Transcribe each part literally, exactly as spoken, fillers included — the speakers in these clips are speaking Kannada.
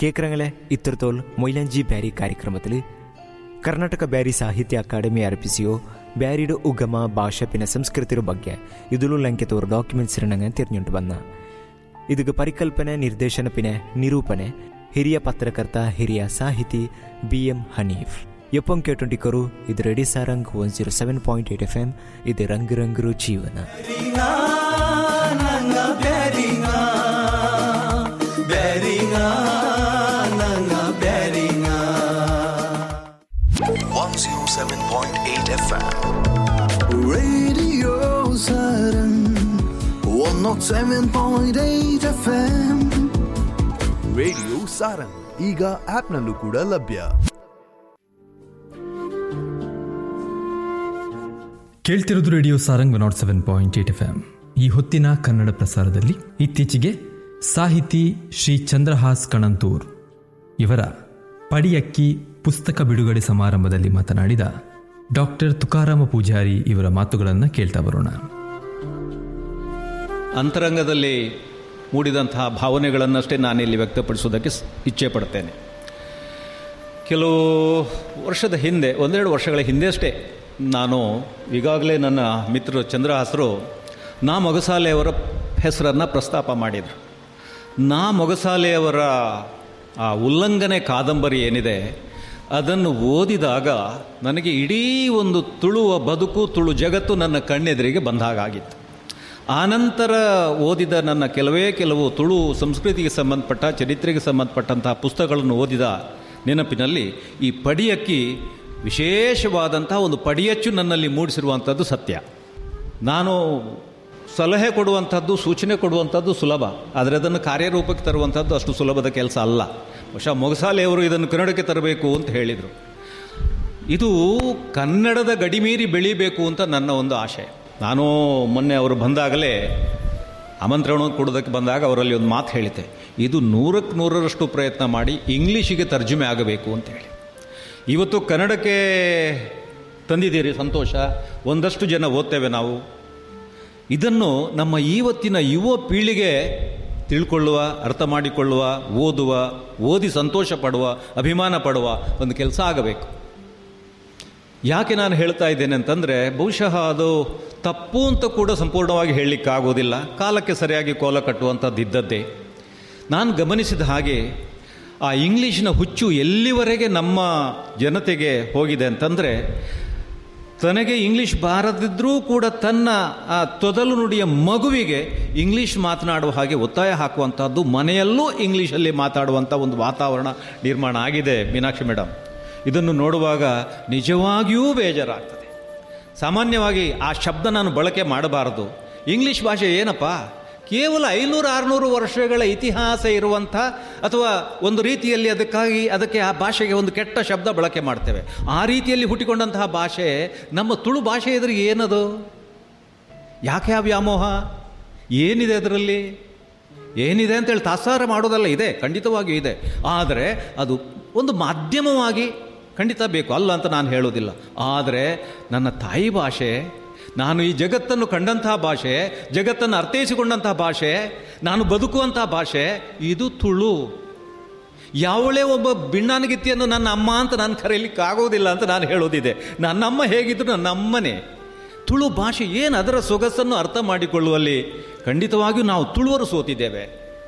കേക്കറങ്ങളെ ഇത്രത്തോൾ മൊയ്ലാഞ്ചി ಬ್യാരി കാര്യക്രമത്തിൽ ಕರ್ನಾಟಕ ಬ್ಯಾರಿ ಸಾಹಿತ್ಯ ಅಕಾಡೆಮಿ ಅರ್ಪಿಸಿಯೋ ಬ್ಯಾರಿಡು ಉಗಮ ಭಾಷೆ ಪಿನ ಸಂಸ್ಕೃತಿರ ಬಗ್ಗೆ ಇದುಲು ಲಂಕೆ ತೋರು ಡಾಕ್ಯುಮೆಂಟ್ಸ್ ಇರಂಗ ತಿರ್ഞ്ഞുಂಟು ಬನ್ನ ಇದಕ್ಕೆ ಪರಿಕಲ್ಪನೆ ನಿರ್ದೇಶನ ಪಿನ ನಿರೂಪಣೆ ಹಿರಿಯ ಪತ್ರಕರ್ತ ಹಿರಿಯ ಸಾಹಿತಿ ಬಿ ಎಂ ಹನೀಫ್ ಎಪ್ಪಂ ಕೇಟೊಂಟಿಕರು ಇದು ready Sarang one zero seven point eight F M ಇದು ರಂಗ್ ರಂಗ್ರು ಜೀವನ one oh seven point eight F M Radio Sarang one oh seven point eight F M radio Sarang ಈಗ ಆಪ್ನಲ್ಲೂ ಕೂಡ ಲಭ್ಯ. ಕೇಳ್ತಿರೋದು radio Sarang one not seven point eight F M. ಈ ಹೊತ್ತಿನ ಕನ್ನಡ ಪ್ರಸಾರದಲ್ಲಿ ಇತ್ತೀಚೆಗೆ ಸಾಹಿತಿ ಶ್ರೀ ಚಂದ್ರಹಾಸ್ ಕಣಂತೂರ್ ಇವರ ಪಡಿಯಕ್ಕಿ ಪುಸ್ತಕ ಬಿಡುಗಡೆ ಸಮಾರಂಭದಲ್ಲಿ ಮಾತನಾಡಿದ ಡಾಕ್ಟರ್ ತುಕಾರಾಮ ಪೂಜಾರಿ ಇವರ ಮಾತುಗಳನ್ನು ಕೇಳ್ತಾ ಬರೋಣ. ಅಂತರಂಗದಲ್ಲಿ ಮೂಡಿದಂತಹ ಭಾವನೆಗಳನ್ನಷ್ಟೇ ನಾನಿಲ್ಲಿ ವ್ಯಕ್ತಪಡಿಸೋದಕ್ಕೆ ಇಚ್ಛೆ ಪಡ್ತೇನೆ. ಕೆಲವು ವರ್ಷದ ಹಿಂದೆ, ಒಂದೆರಡು ವರ್ಷಗಳ ಹಿಂದೆ ಅಷ್ಟೇ, ನಾನು ಈಗಾಗಲೇ ನನ್ನ ಮಿತ್ರರು ಚಂದ್ರಹಾಸರು ನಾ ಮೊಗಸಾಲೆಯವರ ಹೆಸರನ್ನು ಪ್ರಸ್ತಾಪ ಮಾಡಿದರು. ನಾ ಮೊಗಸಾಲೆಯವರ ಆ ಉಲ್ಲಂಘನೆ ಕಾದಂಬರಿ ಏನಿದೆ ಅದನ್ನು ಓದಿದಾಗ ನನಗೆ ಇಡೀ ಒಂದು ತುಳುವ ಬದುಕು, ತುಳು ಜಗತ್ತು ನನ್ನ ಕಣ್ಣೆದುರಿಗೆ ಬಂದಾಗಿತ್ತು. ಆನಂತರ ಓದಿದ ನನ್ನ ಕೆಲವೇ ಕೆಲವು ತುಳು ಸಂಸ್ಕೃತಿಗೆ ಸಂಬಂಧಪಟ್ಟ, ಚರಿತ್ರೆಗೆ ಸಂಬಂಧಪಟ್ಟಂತಹ ಪುಸ್ತಕಗಳನ್ನು ಓದಿದ ನೆನಪಿನಲ್ಲಿ ಈ ಪಡಿಯಕ್ಕಿ ವಿಶೇಷವಾದಂತಹ ಒಂದು ಪಡಿಯಚ್ಚು ನನ್ನಲ್ಲಿ ಮೂಡಿಸಿರುವಂಥದ್ದು ಸತ್ಯ. ನಾನು ಸಲಹೆ ಕೊಡುವಂಥದ್ದು, ಸೂಚನೆ ಕೊಡುವಂಥದ್ದು ಸುಲಭ, ಆದರೆ ಅದನ್ನು ಕಾರ್ಯರೂಪಕ್ಕೆ ತರುವಂಥದ್ದು ಅಷ್ಟು ಸುಲಭದ ಕೆಲಸ ಅಲ್ಲ. ಬಹುಶಃ ಮೊಗಸಾಲೆಯವರು ಇದನ್ನು ಕನ್ನಡಕ್ಕೆ ತರಬೇಕು ಅಂತ ಹೇಳಿದರು. ಇದು ಕನ್ನಡದ ಗಡಿಮೀರಿ ಬೆಳೀಬೇಕು ಅಂತ ನನ್ನ ಒಂದು ಆಶೆ. ನಾನು ಮೊನ್ನೆ ಅವರು ಬಂದಾಗಲೇ ಆಮಂತ್ರಣ ಕೊಡೋದಕ್ಕೆ ಬಂದಾಗ ಅವರಲ್ಲಿ ಒಂದು ಮಾತು ಹೇಳಿದ್ದೆ, ಇದು ನೂರಕ್ಕೆ ನೂರರಷ್ಟು ಪ್ರಯತ್ನ ಮಾಡಿ ಇಂಗ್ಲೀಷಿಗೆ ತರ್ಜುಮೆ ಆಗಬೇಕು ಅಂತೇಳಿ. ಇವತ್ತು ಕನ್ನಡಕ್ಕೆ ತಂದಿದ್ದೀರಿ, ಸಂತೋಷ, ಒಂದಷ್ಟು ಜನ ಓದ್ತೇವೆ ನಾವು. ಇದನ್ನು ನಮ್ಮ ಇವತ್ತಿನ ಯುವ ಪೀಳಿಗೆ ತಿಳ್ಕೊಳ್ಳುವ, ಅರ್ಥ ಮಾಡಿಕೊಳ್ಳುವ, ಓದುವ, ಓದಿ ಸಂತೋಷ ಪಡುವ, ಅಭಿಮಾನ ಪಡುವ ಒಂದು ಕೆಲಸ ಆಗಬೇಕು. ಯಾಕೆ ನಾನು ಹೇಳ್ತಾ ಇದ್ದೇನೆ ಅಂತಂದರೆ, ಬಹುಶಃ ಅದು ತಪ್ಪು ಅಂತ ಕೂಡ ಸಂಪೂರ್ಣವಾಗಿ ಹೇಳಲಿಕ್ಕಾಗೋದಿಲ್ಲ, ಕಾಲಕ್ಕೆ ಸರಿಯಾಗಿ ಕೋಲ ಕಟ್ಟುವಂಥದ್ದು ಇದ್ದದ್ದೇ. ನಾನು ಗಮನಿಸಿದ ಹಾಗೆ ಆ ಇಂಗ್ಲೀಷಿನ ಹುಚ್ಚು ಎಲ್ಲಿವರೆಗೆ ನಮ್ಮ ಜನತೆಗೆ ಹೋಗಿದೆ ಅಂತಂದರೆ, ತನಗೆ ಇಂಗ್ಲೀಷ್ ಬಾರದಿದ್ದರೂ ಕೂಡ ತನ್ನ ಆ ತೊದಲು ನುಡಿಯ ಮಗುವಿಗೆ ಇಂಗ್ಲೀಷ್ ಮಾತನಾಡುವ ಹಾಗೆ ಒತ್ತಾಯ ಹಾಕುವಂಥದ್ದು, ಮನೆಯಲ್ಲೂ ಇಂಗ್ಲೀಷಲ್ಲಿ ಮಾತಾಡುವಂಥ ಒಂದು ವಾತಾವರಣ ನಿರ್ಮಾಣ ಆಗಿದೆ. ಮೀನಾಕ್ಷಿ ಮೇಡಮ್, ಇದನ್ನು ನೋಡುವಾಗ ನಿಜವಾಗಿಯೂ ಬೇಜಾರಾಗ್ತದೆ. ಸಾಮಾನ್ಯವಾಗಿ ಆ ಶಬ್ದ ನಾನು ಬಳಕೆ ಮಾಡಬಾರದು. ಇಂಗ್ಲೀಷ್ ಭಾಷೆ ಏನಪ್ಪ, ಕೇವಲ ಐನೂರು ಆರುನೂರು ವರ್ಷಗಳ ಇತಿಹಾಸ ಇರುವಂಥ, ಅಥವಾ ಒಂದು ರೀತಿಯಲ್ಲಿ ಅದಕ್ಕಾಗಿ ಅದಕ್ಕೆ ಆ ಭಾಷೆಗೆ ಒಂದು ಕೆಟ್ಟ ಶಬ್ದ ಬಳಕೆ ಮಾಡ್ತೇವೆ. ಆ ರೀತಿಯಲ್ಲಿ ಹುಟ್ಟಿಕೊಂಡಂತಹ ಭಾಷೆ ನಮ್ಮ ತುಳು ಭಾಷೆ ಎದುರಿಗೆ ಏನದು? ಯಾಕೆ ಆ ವ್ಯಾಮೋಹ? ಏನಿದೆ ಅದರಲ್ಲಿ? ಏನಿದೆ ಅಂತೇಳಿ ತಾತ್ಸಾರ ಮಾಡೋದಲ್ಲ, ಇದೆ, ಖಂಡಿತವಾಗಿಯೂ ಇದೆ. ಆದರೆ ಅದು ಒಂದು ಮಾಧ್ಯಮವಾಗಿ ಖಂಡಿತ ಬೇಕು, ಅಲ್ಲ ಅಂತ ನಾನು ಹೇಳೋದಿಲ್ಲ. ಆದರೆ ನನ್ನ ತಾಯಿ ಭಾಷೆ, ನಾನು ಈ ಜಗತ್ತನ್ನು ಕಂಡಂತಹ ಭಾಷೆ, ಜಗತ್ತನ್ನು ಅರ್ಥೈಸಿಕೊಂಡಂತಹ ಭಾಷೆ, ನಾನು ಬದುಕುವಂತಹ ಭಾಷೆ, ಇದು ತುಳು. ಯಾವಳೇ ಒಬ್ಬ ಬಿಣ್ಣಾನಗಿತ್ತಿಯನ್ನು ನನ್ನ ಅಮ್ಮ ಅಂತ ನಾನು ಕರೆಯಲಿಕ್ಕೆ ಆಗೋದಿಲ್ಲ ಅಂತ ನಾನು ಹೇಳೋದಿದೆ. ನನ್ನಮ್ಮ ಹೇಗಿದ್ರು ನನ್ನ ಅಮ್ಮನೇ. ತುಳು ಭಾಷೆ ಏನು, ಅದರ ಸೊಗಸನ್ನು ಅರ್ಥ ಮಾಡಿಕೊಳ್ಳುವಲ್ಲಿ ಖಂಡಿತವಾಗಿಯೂ ನಾವು ತುಳುವರು ಸೋತಿದ್ದೇವೆ.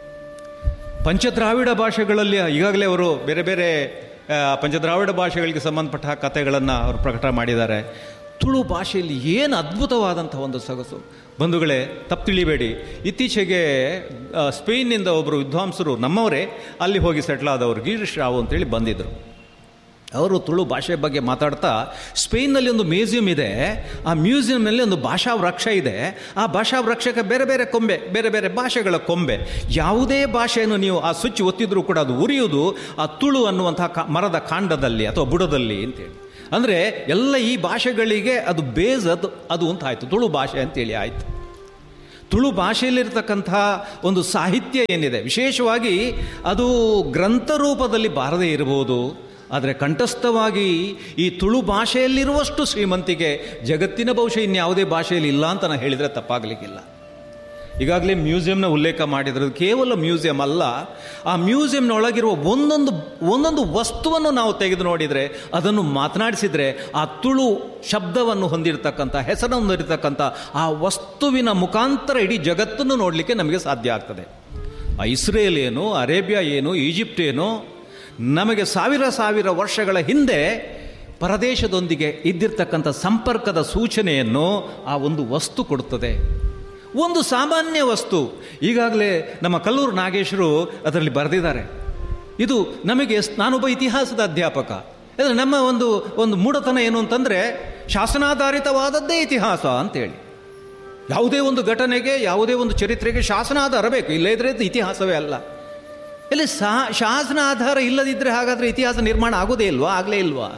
ಪಂಚದ್ರಾವಿಡ ಭಾಷೆಗಳಲ್ಲಿ ಈಗಾಗಲೇ ಅವರು ಬೇರೆ ಬೇರೆ ಪಂಚದ್ರಾವಿಡ ಭಾಷೆಗಳಿಗೆ ಸಂಬಂಧಪಟ್ಟ ಕಥೆಗಳನ್ನು ಅವರು ಪ್ರಕಟ ಮಾಡಿದ್ದಾರೆ. ತುಳು ಭಾಷೆಯಲ್ಲಿ ಏನು ಅದ್ಭುತವಾದಂಥ ಒಂದು ಸೊಗಸು. ಬಂಧುಗಳೇ, ತಪ್ಪು ತಿಳಿಬೇಡಿ, ಇತ್ತೀಚೆಗೆ ಸ್ಪೇನ್ನಿಂದ ಒಬ್ಬರು ವಿದ್ವಾಂಸರು ನಮ್ಮವರೇ ಅಲ್ಲಿ ಹೋಗಿ ಸೆಟ್ಲ್ ಆದವರು, ಗಿರೀಶ್ ರಾವ್ ಅಂತೇಳಿ ಬಂದಿದ್ದರು. ಅವರು ತುಳು ಭಾಷೆ ಬಗ್ಗೆ ಮಾತಾಡ್ತಾ, ಸ್ಪೇನ್ನಲ್ಲಿ ಒಂದು ಮ್ಯೂಸಿಯಂ ಇದೆ, ಆ ಮ್ಯೂಸಿಯಂನಲ್ಲಿ ಒಂದು ಭಾಷಾ ವೃಕ್ಷ ಇದೆ, ಆ ಭಾಷಾ ವೃಕ್ಷಕ್ಕೆ ಬೇರೆ ಬೇರೆ ಕೊಂಬೆ, ಬೇರೆ ಬೇರೆ ಭಾಷೆಗಳ ಕೊಂಬೆ. ಯಾವುದೇ ಭಾಷೆಯನ್ನು ನೀವು ಆ ಸ್ವಿಚ್ ಒತ್ತಿದ್ರೂ ಕೂಡ ಅದು ಉರಿಯುವುದು ಆ ತುಳು ಅನ್ನುವಂಥ ಮರದ ಕಾಂಡದಲ್ಲಿ ಅಥವಾ ಬುಡದಲ್ಲಿ ಅಂತೇಳಿ. ಅಂದರೆ ಎಲ್ಲ ಈ ಭಾಷೆಗಳಿಗೆ ಅದು ಬೇಸ್ ಅದು ಅದು ಅಂತ ಆಯಿತು, ತುಳು ಭಾಷೆ ಅಂತೇಳಿ ಆಯಿತು. ತುಳು ಭಾಷೆಯಲ್ಲಿರ್ತಕ್ಕಂಥ ಒಂದು ಸಾಹಿತ್ಯ ಏನಿದೆ, ವಿಶೇಷವಾಗಿ ಅದು ಗ್ರಂಥ ರೂಪದಲ್ಲಿ ಬಾರದೇ ಇರಬಹುದು, ಆದರೆ ಕಂಠಸ್ಥವಾಗಿ ಈ ತುಳು ಭಾಷೆಯಲ್ಲಿರುವಷ್ಟು ಶ್ರೀಮಂತಿಕೆ ಜಗತ್ತಿನ ಬಹುಶಃ ಇನ್ಯಾವುದೇ ಭಾಷೆಯಲ್ಲಿ ಇಲ್ಲ ಅಂತ ನಾನು ಹೇಳಿದರೆ ತಪ್ಪಾಗಲಿಕ್ಕಿಲ್ಲ. ಈಗಾಗಲೇ ಮ್ಯೂಸಿಯಂನ ಉಲ್ಲೇಖ ಮಾಡಿದ್ರು. ಕೇವಲ ಮ್ಯೂಸಿಯಂ ಅಲ್ಲ, ಆ ಮ್ಯೂಸಿಯಂನೊಳಗಿರುವ ಒಂದೊಂದು ಒಂದೊಂದು ವಸ್ತುವನ್ನು ನಾವು ತೆಗೆದು ನೋಡಿದರೆ, ಅದನ್ನು ಮಾತನಾಡಿಸಿದರೆ, ಆ ತುಳು ಶಬ್ದವನ್ನು ಹೊಂದಿರತಕ್ಕಂಥ, ಹೆಸರನ್ನು ಹೊಂದಿರತಕ್ಕಂಥ ಆ ವಸ್ತುವಿನ ಮುಖಾಂತರ ಇಡೀ ಜಗತ್ತನ್ನು ನೋಡಲಿಕ್ಕೆ ನಮಗೆ ಸಾಧ್ಯ ಆಗ್ತದೆ. ಇಸ್ರೇಲ್ ಏನು, ಅರೇಬಿಯಾ ಏನು, ಈಜಿಪ್ಟ್ ಏನು, ನಮಗೆ ಸಾವಿರ ಸಾವಿರ ವರ್ಷಗಳ ಹಿಂದೆ ಪರದೇಶದೊಂದಿಗೆ ಇದ್ದಿರ್ತಕ್ಕಂಥ ಸಂಪರ್ಕದ ಸೂಚನೆಯನ್ನು ಆ ಒಂದು ವಸ್ತು ಕೊಡುತ್ತದೆ. ಒಂದು ಸಾಮಾನ್ಯ ವಸ್ತು. ಈಗಾಗಲೇ ನಮ್ಮ ಕಲ್ಲೂರು ನಾಗೇಶರು ಅದರಲ್ಲಿ ಬರೆದಿದ್ದಾರೆ. ಇದು ನಮಗೆ, ನಾನೊಬ್ಬ ಇತಿಹಾಸದ ಅಧ್ಯಾಪಕ, ಅಂದರೆ ನಮ್ಮ ಒಂದು ಒಂದು ಮೂಢತನ ಏನು ಅಂತಂದರೆ ಶಾಸನಾಧಾರಿತವಾದದ್ದೇ ಇತಿಹಾಸ ಅಂತೇಳಿ. ಯಾವುದೇ ಒಂದು ಘಟನೆಗೆ, ಯಾವುದೇ ಒಂದು ಚರಿತ್ರೆಗೆ ಶಾಸನಾಧಾರ ಬೇಕು, ಇಲ್ಲದಿದ್ದರೆ ಇತಿಹಾಸವೇ ಅಲ್ಲ. ಇಲ್ಲಿ ಸಾ ಶಾಸನ ಆಧಾರ ಇಲ್ಲದಿದ್ದರೆ ಹಾಗಾದರೆ ಇತಿಹಾಸ ನಿರ್ಮಾಣ ಆಗೋದೇ ಇಲ್ವಾ? ಆಗಲೇ ಇಲ್ವಾ?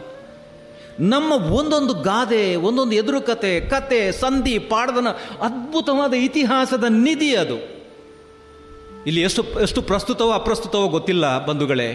ನಮ್ಮ ಒಂದೊಂದು ಗಾದೆ, ಒಂದೊಂದು ಎದುರುಕತೆ, ಕತೆ, ಸಂಧಿ, ಪಾಡದನ ಅದ್ಭುತವಾದ ಇತಿಹಾಸದ ನಿಧಿ ಅದು. ಇಲ್ಲಿ ಎಷ್ಟು ಎಷ್ಟು ಪ್ರಸ್ತುತವೋ ಅಪ್ರಸ್ತುತವೋ ಗೊತ್ತಿಲ್ಲ ಬಂಧುಗಳೇ.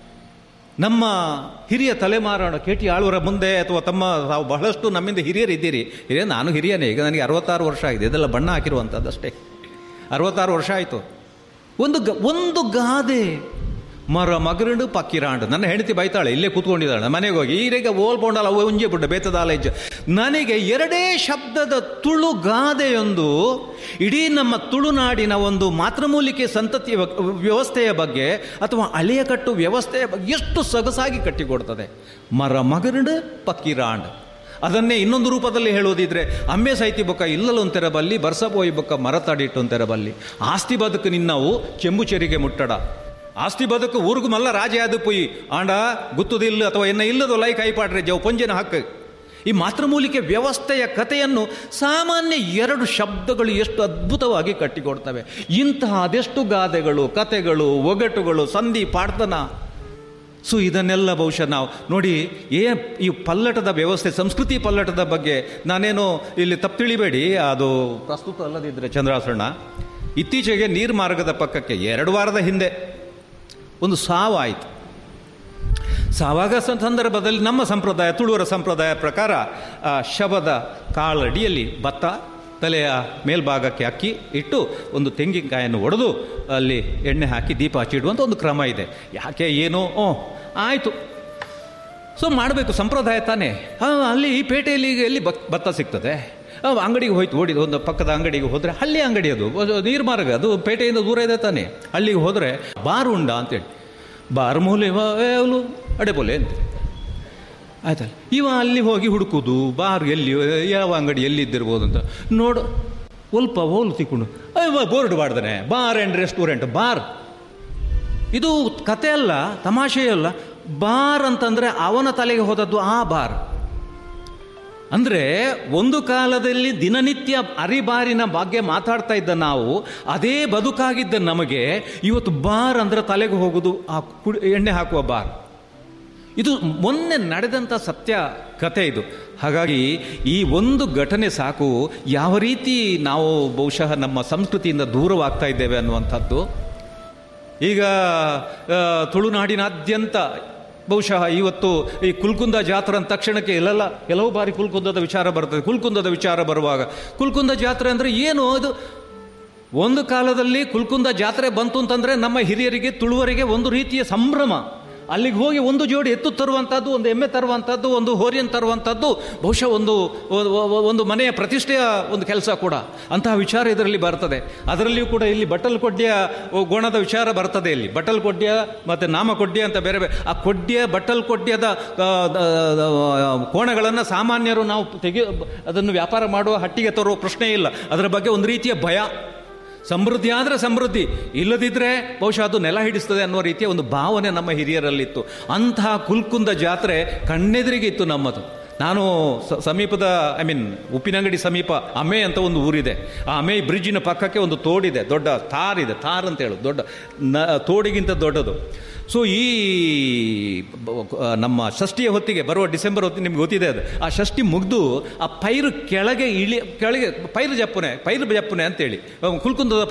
ನಮ್ಮ ಹಿರಿಯ ತಲೆಮಾರಾಣ ಕೆ ಟಿ ಆಳ್ವರ ಮುಂದೆ ಅಥವಾ ತಮ್ಮ ತಾವು ಬಹಳಷ್ಟು ನಮ್ಮಿಂದ ಹಿರಿಯರಿದ್ದೀರಿ. ಹಿರಿಯ ನಾನು ಹಿರಿಯನೇ, ಈಗ ನನಗೆ ಅರವತ್ತಾರು ವರ್ಷ ಆಗಿದೆ. ಇದೆಲ್ಲ ಬಣ್ಣ ಹಾಕಿರುವಂಥದ್ದಷ್ಟೇ. ಅರವತ್ತಾರು ವರ್ಷ ಆಯಿತು. ಒಂದು ಗ ಒಂದು ಗಾದೆ, ಮರ ಮಗರಂಡು ಪಕ್ಕಿರಾಂಡು. ನನ್ನ ಹೆಂಡತಿ ಬೈತಾಳೆ, ಇಲ್ಲೇ ಕೂತ್ಕೊಂಡಿದ್ದಾಳೆ. ಮನೆಗೆ ಹೋಗಿ ಈರೇಗ ಓಲ್ ಬೋಂಡಲ್ಲ ಅವು ಉಂಜೆ ಬಿಟ್ಟು ಬೇತದಾಲೇಜ್. ನನಗೆ ಎರಡೇ ಶಬ್ದದ ತುಳು ಗಾದೆಯೊಂದು ಇಡೀ ನಮ್ಮ ತುಳುನಾಡಿನ ಒಂದು ಮಾತೃಮೂಲಿಕೆ ಸಂತತಿಯ ವ್ಯವಸ್ಥೆಯ ಬಗ್ಗೆ ಅಥವಾ ಹಳೆಯ ಕಟ್ಟು ವ್ಯವಸ್ಥೆಯ ಬಗ್ಗೆ ಎಷ್ಟು ಸೊಗಸಾಗಿ ಕಟ್ಟಿಕೊಡ್ತದೆ. ಮರ ಮಗರಂಡು ಪಕ್ಕಿರಾಂಡ್. ಅದನ್ನೇ ಇನ್ನೊಂದು ರೂಪದಲ್ಲಿ ಹೇಳೋದಿದ್ರೆ, ಅಮ್ಮೆ ಸೈತಿ ಬೊಕ್ಕ ಇಲ್ಲಲೊಂತೆರ ಬಲ್ಲಿ, ಬರ್ಸಬೋಯಿ ಬೊಕ್ಕ ಮರ ತಡಿಟ್ಟೊಂತೆರ ಬಲ್ಲಿ. ಆಸ್ತಿ ಬದುಕು ನಿನ್ನವು ಚೆಂಬು ಚೆರಿಗೆ ಮುಟ್ಟಡ. ಆಸ್ತಿ ಬದುಕು ಊರಿಗೂ ಮಲ್ಲ ರಾಜೆ ಆದ ಪುಯಿ ಆಂಡ ಗುತ್ತುದಿಲ್ಲ ಅಥವಾ ಎನ್ನ ಇಲ್ಲದ ಲೈ ಕೈಪಾಡ್ರೆ ಜವು ಪೊಂಜೆನ ಹಕ್ಕು. ಈ ಮಾತೃಮೂಲಿಕೆ ವ್ಯವಸ್ಥೆಯ ಕಥೆಯನ್ನು ಸಾಮಾನ್ಯ ಎರಡು ಶಬ್ದಗಳು ಎಷ್ಟು ಅದ್ಭುತವಾಗಿ ಕಟ್ಟಿಕೊಡ್ತವೆ. ಇಂತಹ ಅದೆಷ್ಟು ಗಾದೆಗಳು, ಕಥೆಗಳು, ಒಗಟುಗಳು, ಸಂಧಿ, ಪಾಡ್ತನ. ಸೊ ಇದನ್ನೆಲ್ಲ ಬಹುಶಃ ನಾವು ನೋಡಿ, ಏ ಈ ಪಲ್ಲಟದ ವ್ಯವಸ್ಥೆ, ಸಂಸ್ಕೃತಿ ಪಲ್ಲಟದ ಬಗ್ಗೆ ನಾನೇನು ಇಲ್ಲಿ ತಪ್ಪು ತಿಳಿಬೇಡಿ, ಅದು ಪ್ರಸ್ತುತ ಅಲ್ಲದಿದ್ದರೆ ಚಂದ್ರಾಸಣ್ಣ, ಇತ್ತೀಚೆಗೆ ನೀರು ಮಾರ್ಗದ ಪಕ್ಕಕ್ಕೆ ಎರಡು ವಾರದ ಹಿಂದೆ ಒಂದು ಸಾವಾಯಿತು. ಸಾವಾಗ ಸಂದರ್ಭದಲ್ಲಿ ನಮ್ಮ ಸಂಪ್ರದಾಯ, ತುಳುವರ ಸಂಪ್ರದಾಯ ಪ್ರಕಾರ ಆ ಶವದ ಕಾಳಡಿಯಲ್ಲಿ ಭತ್ತ, ತಲೆಯ ಮೇಲ್ಭಾಗಕ್ಕೆ ಅಕ್ಕಿ ಇಟ್ಟು ಒಂದು ತೆಂಗಿನಕಾಯನ್ನು ಒಡೆದು ಅಲ್ಲಿ ಎಣ್ಣೆ ಹಾಕಿ ದೀಪ ಹಚ್ಚಿಡುವಂಥ ಒಂದು ಕ್ರಮ ಇದೆ. ಯಾಕೆ ಏನೋ ಓ ಆಯಿತು, ಸೊ ಮಾಡಬೇಕು, ಸಂಪ್ರದಾಯ ತಾನೇ. ಅಲ್ಲಿ ಈ ಪೇಟೆಯಲ್ಲಿ ಎಲ್ಲಿ ಭತ್ತ ಸಿಗ್ತದೆ? ಅಂಗಡಿಗೆ ಹೋಯ್ತು, ಓಡಿದು ಒಂದು ಪಕ್ಕದ ಅಂಗಡಿಗೆ ಹೋದರೆ, ಹಳ್ಳಿ ಅಂಗಡಿ ಅದು, ನೀರು ಮಾರ್ಗ ಅದು, ಪೇಟೆಯಿಂದ ದೂರ ಇದೆ ತಾನೆ. ಹಳ್ಳಿಗೆ ಹೋದರೆ ಬಾರ್ ಉಂಡ ಅಂತೇಳಿ, ಬಾರ್ ಮೂಲೆ ಅವಳು ಅಡೆಬೋಲೆ ಅಂತ ಆಯ್ತಲ್ಲ. ಇವ ಅಲ್ಲಿ ಹೋಗಿ ಹುಡುಕುದು, ಬಾರ್ ಎಲ್ಲಿ, ಯಾವ ಅಂಗಡಿ ಎಲ್ಲಿದ್ದಿರ್ಬೋದು ಅಂತ ನೋಡು. ಸ್ವಲ್ಪ ಹೋಲು ತಿಕ್ಕೊಂಡು board ಮಾಡ್ದಾನೆ, bar and restaurant. Bar ಇದು ಕತೆ ಅಲ್ಲ, ತಮಾಷೆಯಲ್ಲ. ಬಾರ್ ಅಂತಂದರೆ ಅವನ ತಲೆಗೆ ಹೋದದ್ದು ಆ ಬಾರ್. ಅಂದರೆ ಒಂದು ಕಾಲದಲ್ಲಿ ದಿನನಿತ್ಯ ಅರಿಬಾರಿನ ಬಗ್ಗೆ ಮಾತಾಡ್ತಾ ಇದ್ದ ನಾವು, ಅದೇ ಬದುಕಾಗಿದ್ದ ನಮಗೆ ಇವತ್ತು ಬಾರ್ ಅಂದರೆ ತಲೆಗೆ ಹೋಗೋದು ಆ ಕುಡಿ ಎಣ್ಣೆ ಹಾಕುವ ಬಾರ್. ಇದು ಮೊನ್ನೆ ನಡೆದಂಥ ಸತ್ಯ ಕಥೆ ಇದು. ಹಾಗಾಗಿ ಈ ಒಂದು ಘಟನೆ ಸಾಕು, ಯಾವ ರೀತಿ ನಾವು ಬಹುಶಃ ನಮ್ಮ ಸಂಸ್ಕೃತಿಯಿಂದ ದೂರವಾಗ್ತಾ ಇದ್ದೇವೆ ಅನ್ನುವಂಥದ್ದು. ಈಗ ತುಳುನಾಡಿನಾದ್ಯಂತ ಬಹುಶಃ ಇವತ್ತು ಈ ಕುಲ್ಕುಂದ ಜಾತ್ರೆ ಅಂದ ತಕ್ಷಣಕ್ಕೆ ಎಲ್ಲೆಲ್ಲ ಕೆಲವು ಬಾರಿ ಕುಲ್ಕುಂದದ ವಿಚಾರ ಬರ್ತದೆ. ಕುಲ್ಕುಂದದ ವಿಚಾರ ಬರುವಾಗ ಕುಲ್ಕುಂದ ಜಾತ್ರೆ ಅಂದರೆ ಏನು? ಅದು ಒಂದು ಕಾಲದಲ್ಲಿ ಕುಲ್ಕುಂದ ಜಾತ್ರೆ ಬಂತು ಅಂತಂದರೆ ನಮ್ಮ ಹಿರಿಯರಿಗೆ, ತುಳುವರಿಗೆ ಒಂದು ರೀತಿಯ ಸಂಭ್ರಮ. ಅಲ್ಲಿಗೆ ಹೋಗಿ ಒಂದು ಜೋಡಿ ಎತ್ತು ತರುವಂಥದ್ದು, ಒಂದು ಎಮ್ಮೆ ತರುವಂಥದ್ದು, ಒಂದು ಹೋರಿಯನ್ನು ತರುವಂಥದ್ದು ಬಹುಶಃ ಒಂದು ಒಂದು ಮನೆಯ ಪ್ರತಿಷ್ಠೆಯ ಒಂದು ಕೆಲಸ ಕೂಡ. ಅಂತಹ ವಿಚಾರ ಇದರಲ್ಲಿ ಬರ್ತದೆ. ಅದರಲ್ಲಿಯೂ ಕೂಡ ಇಲ್ಲಿ ಬಟ್ಟಲ್ಕೊಡ್ಡಿಯ ಗೋಣದ ವಿಚಾರ ಬರ್ತದೆ. ಇಲ್ಲಿ ಬಟ್ಟಲ್ಕೊಡ್ಡಿಯ ಮತ್ತು ನಾಮಕೊಡ್ಡಿಯ ಅಂತ ಬೇರೆ ಬೇರೆ. ಆ ಕೊಡ್ಡಿಯ ಬಟ್ಟಲ್ಕೊಡ್ಡಿಯದ ಕೋಣಗಳನ್ನು ಸಾಮಾನ್ಯರು ನಾವು ತೆಗೆ ಅದನ್ನು ವ್ಯಾಪಾರ ಮಾಡುವ ಹಟ್ಟಿಗೆ ತರುವ ಪ್ರಶ್ನೆ ಇಲ್ಲ. ಅದರ ಬಗ್ಗೆ ಒಂದು ರೀತಿಯ ಭಯ. ಸಮೃದ್ಧಿ ಆದರೆ ಸಮೃದ್ಧಿ, ಇಲ್ಲದಿದ್ದರೆ ಬಹುಶಃ ಅದು ನೆಲ ಹಿಡಿಸ್ತದೆ ಅನ್ನೋ ರೀತಿಯ ಒಂದು ಭಾವನೆ ನಮ್ಮ ಹಿರಿಯರಲ್ಲಿತ್ತು. ಅಂತಹ ಕುಲ್ಕುಂದ ಜಾತ್ರೆ ಕಣ್ಣೆದುರಿಗಿತ್ತು ನಮ್ಮದು. ನಾನು ಸಮೀಪದ ಐ ಮೀನ್ ಉಪ್ಪಿನಂಗಡಿ ಸಮೀಪ ಅಮೆ ಅಂತ ಒಂದು ಊರಿದೆ. ಆ ಅಮೆ ಬ್ರಿಡ್ಜಿನ ಪಕ್ಕಕ್ಕೆ ಒಂದು ತೋಡಿದೆ, ದೊಡ್ಡ ತಾರ್ ಇದೆ. ತಾರ್ ಅಂತ ಹೇಳೋದು ದೊಡ್ಡ ನ ತೋಡಿಗಿಂತ ದೊಡ್ಡದು. ಸೊ ಈ ನಮ್ಮ ಷಷ್ಠಿಯ ಹೊತ್ತಿಗೆ ಬರುವ ಡಿಸೆಂಬರ್ ಹೊತ್ತಿಗೆ ನಿಮ್ಗೆ ಗೊತ್ತಿದೆ ಅದು. ಆ ಷಷ್ಠಿ ಮುಗಿದು ಆ ಪೈರು ಕೆಳಗೆ ಇಳಿ ಕೆಳಗೆ ಪೈರು ಜಪ್ಪನೆ ಪೈರು ಜಪ್ಪನೆ ಅಂತೇಳಿ ಕುಲ್ಕುಂದದ